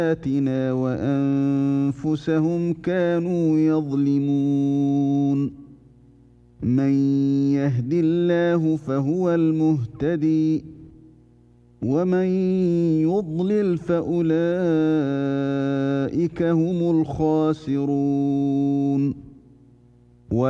آياتنا وأنفسهم كانوا يظلمون من يهد الله فهو المهتدي ومن يضلل فأولئك هم الخاسرون